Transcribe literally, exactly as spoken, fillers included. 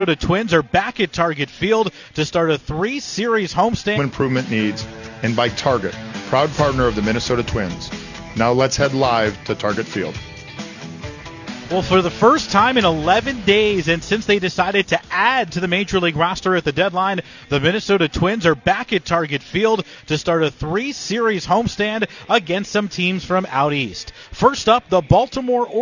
The Twins are back at Target Field to start a three-series homestand. Improvement needs, and by Target, proud partner of the Minnesota Twins. Now let's head live to Target Field. Well, for the first time in eleven days, and since they decided to add to the Major League roster at the deadline, the Minnesota Twins are back at Target Field to start a three-series homestand against some teams from out east. First up, the Baltimore Orioles.